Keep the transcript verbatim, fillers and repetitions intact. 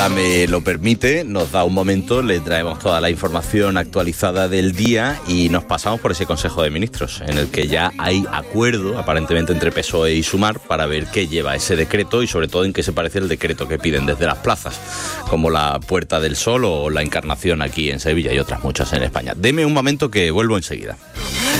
Me lo permite, nos da un momento, le traemos toda la información actualizada del día y nos pasamos por ese Consejo de Ministros, en el que ya hay acuerdo, aparentemente entre P S O E y Sumar, para ver qué lleva ese decreto y sobre todo en qué se parece el decreto que piden desde las plazas, como la Puerta del Sol o la Encarnación aquí en Sevilla y otras muchas en España. Deme un momento que vuelvo enseguida.